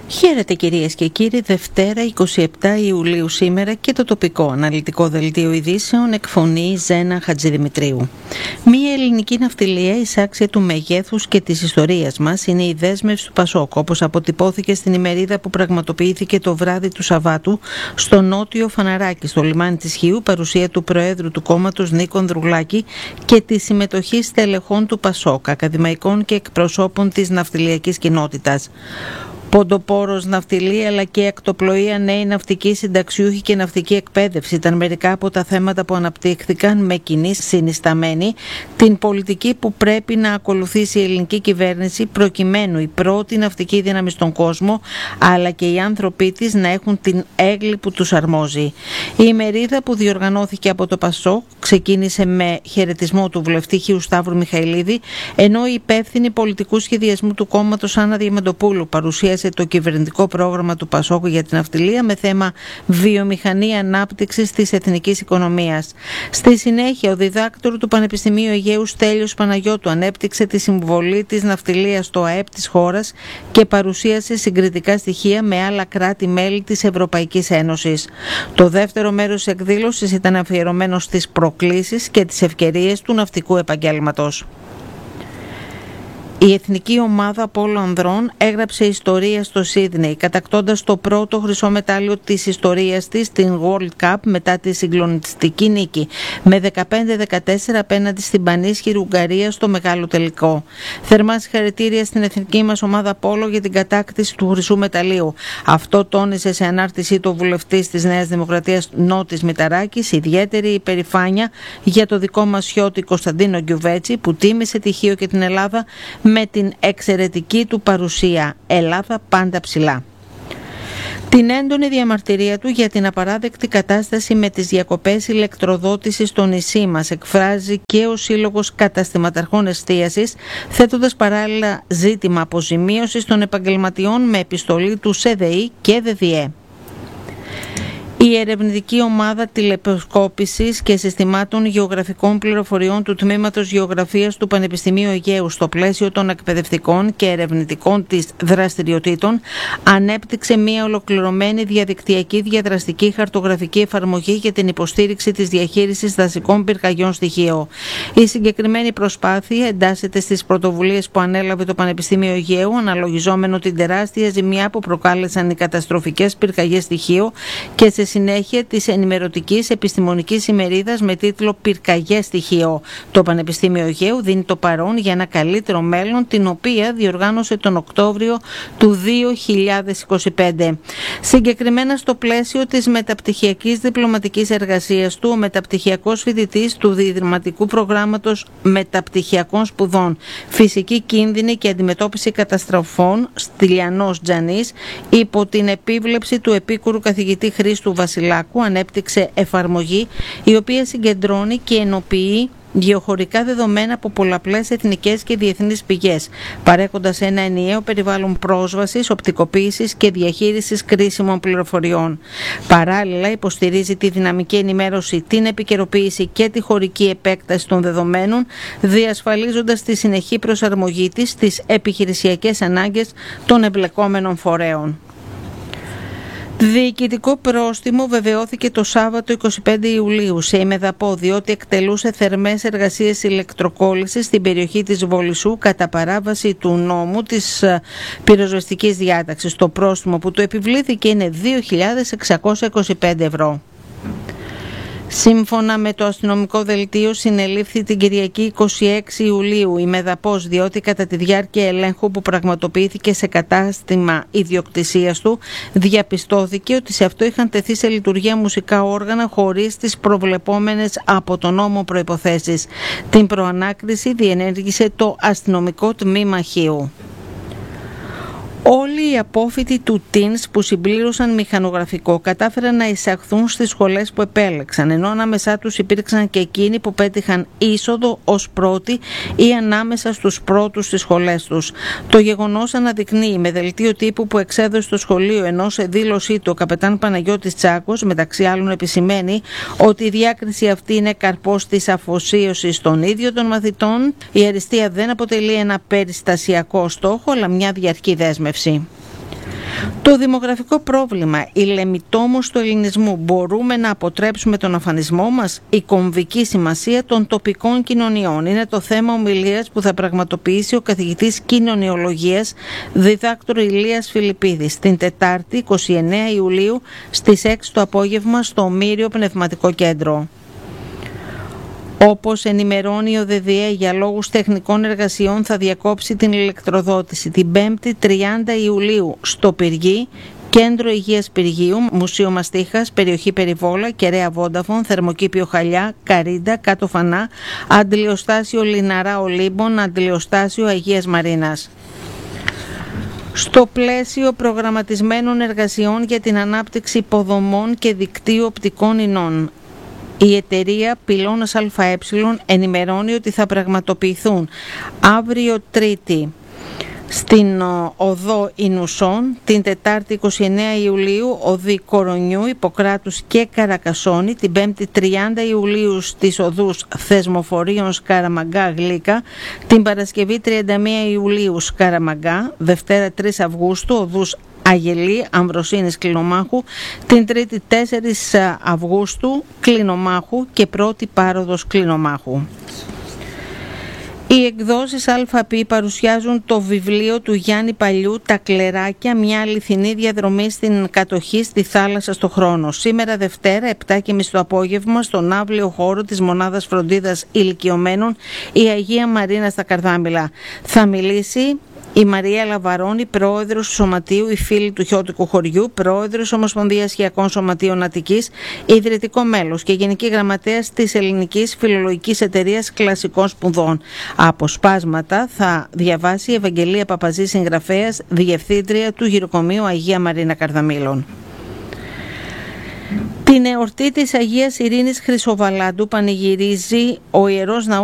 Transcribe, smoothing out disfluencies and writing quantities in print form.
Χαίρετε κυρίες και κύριοι, Δευτέρα 27 Ιουλίου σήμερα και το τοπικό αναλυτικό δελτίο ειδήσεων εκφωνεί Ζένα Χατζηδημητρίου. Μία ελληνική ναυτιλία εισάξια του μεγέθους και της ιστορίας μας είναι η δέσμευση του Πασόκ, όπως αποτυπώθηκε στην ημερίδα που πραγματοποιήθηκε το βράδυ του Σαββάτου στο νότιο Φαναράκι, στο λιμάνι της Χίου, παρουσία του Προέδρου του κόμματος Νίκο Ανδρουλάκη και τη συμμετοχή στελεχών του Πασόκ, ακαδημαϊκών και εκπροσώπων της ναυτιλιακής κοινότητας. Ποντοπόρος, ναυτιλία αλλά και ακτοπλοεία, νέοι ναυτικοί, συνταξιούχοι και ναυτική εκπαίδευση ήταν μερικά από τα θέματα που αναπτύχθηκαν με κοινή συνισταμένη την πολιτική που πρέπει να ακολουθήσει η ελληνική κυβέρνηση προκειμένου η πρώτη ναυτική δύναμη στον κόσμο αλλά και οι άνθρωποι της να έχουν την έγκλη που τους αρμόζει. Η ημερίδα που διοργανώθηκε από το ΠΑΣΟΚ ξεκίνησε με χαιρετισμό του βουλευτή Χίου Σταύρου Μιχαηλίδη, ενώ η υπεύθυνη πολιτικού σχεδιασμού του κόμματος Άννα Διαμαντοπούλου παρουσίασε το κυβερνητικό πρόγραμμα του Πασόκου για την ναυτιλία με θέμα βιομηχανία ανάπτυξης της εθνικής οικονομίας. Στη συνέχεια, ο διδάκτορ του Πανεπιστημίου Αιγαίου Στέλιος Παναγιώτου ανέπτυξε τη συμβολή της ναυτιλίας στο ΑΕΠ της χώρας και παρουσίασε συγκριτικά στοιχεία με άλλα κράτη-μέλη της Ευρωπαϊκής Ένωσης. Το δεύτερο μέρος της εκδήλωσης ήταν αφιερωμένο στις προκλήσεις και τις ευκαιρίες του ναυτικού επαγγέλματος. Η εθνική ομάδα πόλο ανδρών έγραψε ιστορία στο Σίδνεϊ, κατακτώντας το πρώτο χρυσό μετάλλιο της ιστορίας της στην World Cup μετά τη συγκλονιστική νίκη με 15-14 απέναντι στην πανίσχυρη Ουγγαρία στο μεγάλο τελικό. Θερμά συγχαρητήρια στην εθνική μας ομάδα πόλο για την κατάκτηση του χρυσού μεταλλίου. Αυτό τόνισε σε ανάρτησή του ο βουλευτής της Νέας Δημοκρατίας Νότης Μηταράκης, ιδιαίτερη υπερηφάνεια για το δικό μας χιώτη Κωνσταντίνο Γκιουβέτσι που τίμησε τη Χίο και την Ελλάδα με την εξαιρετική του παρουσία. Ελλάδα πάντα ψηλά. Την έντονη διαμαρτυρία του για την απαράδεκτη κατάσταση με τις διακοπές ηλεκτροδότησης στο νησί μας εκφράζει και ο Σύλλογος Καταστηματαρχών Εστίασης, θέτοντας παράλληλα ζήτημα αποζημίωσης των επαγγελματιών με επιστολή του ΣΕΔΕΗ και ΔΔΕ. Η ερευνητική ομάδα τηλεσκόπησης και συστημάτων γεωγραφικών πληροφοριών του Τμήματος Γεωγραφίας του Πανεπιστημίου Αιγαίου στο πλαίσιο των εκπαιδευτικών και ερευνητικών της δραστηριοτήτων ανέπτυξε μια ολοκληρωμένη διαδικτυακή διαδραστική χαρτογραφική εφαρμογή για την υποστήριξη της διαχείρισης δασικών πυρκαγιών στοιχείο. Η συγκεκριμένη προσπάθεια εντάσσεται στις πρωτοβουλίες που ανέλαβε το Πανεπιστήμιο Αιγαίου, αναλογιζόμενο την τεράστια ζημιά που προκάλεσαν οι καταστροφικές πυρκαγιές στοιχείο και σε συνέχεια της ενημερωτικής επιστημονικής ημερίδας με τίτλο «Πυρκαγιές στοιχείο». Το Πανεπιστήμιο Αιγαίου δίνει το παρόν για ένα καλύτερο μέλλον, την οποία διοργάνωσε τον Οκτώβριο του 2025. Συγκεκριμένα στο πλαίσιο της μεταπτυχιακής διπλωματικής εργασίας του, ο μεταπτυχιακός φοιτητής του Διδρυματικού Προγράμματος Μεταπτυχιακών Σπουδών Φυσική Κίνδυνη και Αντιμετώπιση Καταστροφών Στυλιανός Τζανής, υπό την επίβλεψη του επίκουρου καθηγητή Χρήστου Βασιλάκου, ανέπτυξε εφαρμογή η οποία συγκεντρώνει και ενοποιεί γεωχωρικά δεδομένα από πολλαπλές εθνικές και διεθνείς πηγές, παρέχοντας ένα ενιαίο περιβάλλον πρόσβασης, οπτικοποίησης και διαχείρισης κρίσιμων πληροφοριών. Παράλληλα, υποστηρίζει τη δυναμική ενημέρωση, την επικαιροποίηση και τη χωρική επέκταση των δεδομένων, διασφαλίζοντας τη συνεχή προσαρμογή της στις επιχειρησιακές ανάγκες των εμπλεκόμενων φορέων. Διοικητικό πρόστιμο βεβαιώθηκε το Σάββατο 25 Ιουλίου σε ημεδαπό, διότι εκτελούσε θερμές εργασίες ηλεκτροκόλλησης στην περιοχή της Βολισσού κατά παράβαση του νόμου της πυροσβεστικής διάταξης. Το πρόστιμο που του επιβλήθηκε είναι 2.625 ευρώ. Σύμφωνα με το αστυνομικό δελτίο, συνελήφθη την Κυριακή 26 Ιουλίου η Μεδαπός, διότι κατά τη διάρκεια ελέγχου που πραγματοποιήθηκε σε κατάστημα ιδιοκτησίας του, διαπιστώθηκε ότι σε αυτό είχαν τεθεί σε λειτουργία μουσικά όργανα χωρίς τις προβλεπόμενες από τον νόμο προϋποθέσεις. Την προανάκριση διενέργησε το αστυνομικό τμήμα Χίου. Όλοι οι απόφοιτοι του ΤΙΝΣ που συμπλήρωσαν μηχανογραφικό κατάφεραν να εισαχθούν στις σχολές που επέλεξαν, ενώ ανάμεσά τους υπήρξαν και εκείνοι που πέτυχαν είσοδο ως πρώτοι ή ανάμεσα στους πρώτους στις σχολές τους. Το γεγονός αναδεικνύει με δελτίο τύπου που εξέδωσε το σχολείο, ενώ σε δήλωσή του ο καπετάν Παναγιώτης Τσάκος μεταξύ άλλων επισημαίνει ότι η διάκριση αυτή είναι καρπός της αφοσίωσης των ίδιων των μαθητών. Η αριστεία δεν αποτελεί ένα περιστασιακό στόχο, αλλά μια διαρκή δέσμευση. Το δημογραφικό πρόβλημα, η λεμιτόμος του ελληνισμού, μπορούμε να αποτρέψουμε τον αφανισμό μας? Η κομβική σημασία των τοπικών κοινωνιών είναι το θέμα ομιλίας που θα πραγματοποιήσει ο καθηγητής κοινωνιολογίας διδάκτορ Ηλίας Φιλιππίδης την Τετάρτη 29 Ιουλίου στις 6 το απόγευμα στο Ομήριο Πνευματικό Κέντρο. Όπως ενημερώνει ο ΔΔΕ, για λόγους τεχνικών εργασιών θα διακόψει την ηλεκτροδότηση την 5η 30 Ιουλίου στο Πυργή, Κέντρο Υγείας Πυργίου, Μουσείο Μαστίχας, περιοχή Περιβόλα, Κεραία Βόνταφον, Θερμοκήπιο Χαλιά, Καρίντα, Κάτω Φανά, Αντιλιοστάσιο Λιναρά Ολύμπων, Αντιλιοστάσιο Αγίας Μαρίνας. Στο πλαίσιο προγραμματισμένων εργασιών για την ανάπτυξη υποδομών και δικτύου οπτικών ινών, η εταιρεία Πυλώνας ΑΕ ενημερώνει ότι θα πραγματοποιηθούν αύριο Τρίτη στην οδό Ινουσών, την Τετάρτη 29 Ιουλίου οδοί Κορονιού, Ιπποκράτους και Καρακασόνη, την 5η 30 Ιουλίου στις οδούς Θεσμοφορίων Σκαραμαγκά Γλύκα, την Παρασκευή 31 Ιουλίου Σκαραμαγκά, Δευτέρα 3 Αυγούστου οδούς Αγελή, Αμβροσίνης Κλινομάχου, την Τρίτη 4 Αυγούστου Κλινομάχου και πρώτη πάροδος Κλινομάχου. Οι εκδόσεις ΑΠ παρουσιάζουν το βιβλίο του Γιάννη Παλιού «Τα κλεράκια, μια αληθινή διαδρομή στην κατοχή στη θάλασσα στο χρόνο». Σήμερα Δευτέρα, 7.30 το απόγευμα, στον αύλιο χώρο της Μονάδας Φροντίδας Ηλικιωμένων, η Αγία Μαρίνα στα Καρδάμηλα. Θα μιλήσει η Μαρία Λαβαρώνη, πρόεδρος του Σωματείου, η φίλη του Χιώτικου Χωριού, πρόεδρος Ομοσπονδίας Χιακών Σωματείων Αττικής, ιδρυτικό μέλος και γενική γραμματέας της Ελληνικής Φιλολογικής Εταιρείας Κλασικών Σπουδών. Αποσπάσματα θα διαβάσει η Ευαγγελία Παπαζή, συγγραφέας, διευθύντρια του Γυροκομείου Αγία Μαρίνα Καρδαμήλων. Την εορτή της Αγίας Ειρήνης Χρυσοβαλάντου πανηγυρίζει ο Ιερός Ναός